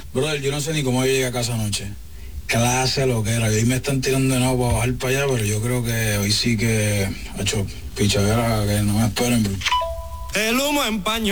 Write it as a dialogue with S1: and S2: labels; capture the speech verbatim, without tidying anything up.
S1: Brother, yo no sé ni cómo yo llegué a casa anoche. Clase lo que era. Y hoy me están tirando de nuevo para bajar para allá, pero yo creo que hoy sí que, ha hecho pichadera, que no me esperen, bro.
S2: El humo empañó.